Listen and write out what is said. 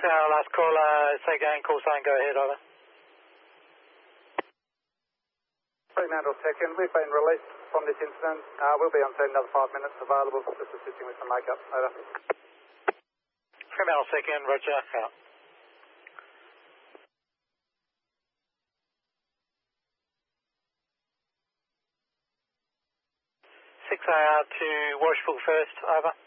hour last caller, say again, call sign, go ahead, over. Fremantle second, we've been released from this incident. We'll be on scene another 5 minutes, available, just assisting with some makeup. Over. Fremantle second, roger, out. Hour to Washpool first, over.